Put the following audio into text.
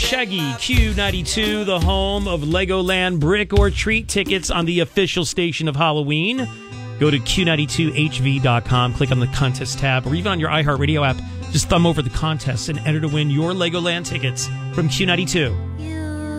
Shaggy, Q92, the home of Legoland Brick or Treat tickets on the official station of Halloween. Go to Q92HV.com, click on the contest tab, or even on your iHeartRadio app, just thumb over the contest and enter to win your Legoland tickets from Q92.